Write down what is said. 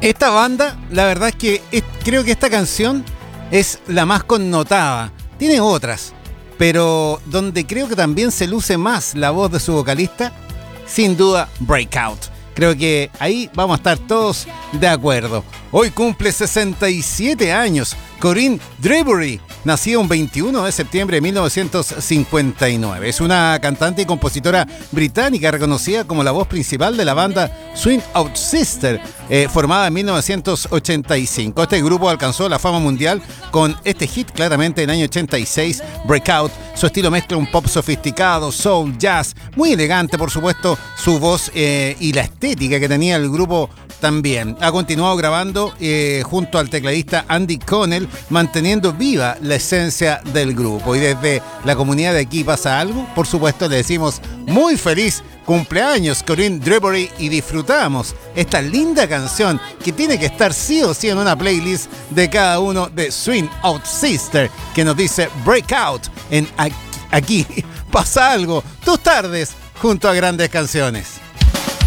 Esta banda, la verdad es que creo que esta canción es la más connotada. Tiene otras, pero donde creo que también se luce más la voz de su vocalista, sin duda Breakout. Creo que ahí vamos a estar todos de acuerdo. Hoy cumple 67 años Corinne Drevory, nacida un 21 de septiembre de 1959. Es una cantante y compositora británica reconocida como la voz principal de la banda Swing Out Sister, formada en 1985. Este grupo alcanzó la fama mundial con este hit claramente en el año 86, Breakout. Su estilo mezcla un pop sofisticado, soul, jazz, muy elegante, por supuesto, su voz y la estética que tenía el grupo también. Ha continuado grabando junto al tecladista Andy Connell, manteniendo viva la esencia del grupo. Y desde la comunidad de Aquí Pasa Algo, por supuesto, le decimos muy feliz cumpleaños Corinne Drevory y disfrutamos esta linda canción que tiene que estar sí o sí en una playlist de cada uno de Swing Out Sister, que nos dice Breakout en Aquí Pasa Algo, tus tardes junto a grandes canciones.